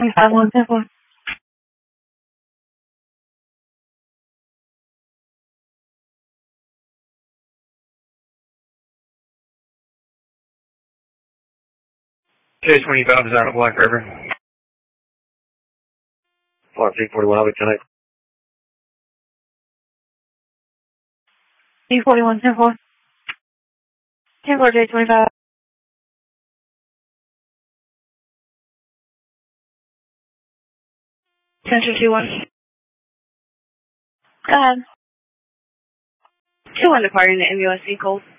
104. J25 is out of Black River. Flight 341, I'll be tonight. D41, 10-4. 10-4, J25. Central 2-1. Go ahead. 2-1 departing the MUSC, Cold.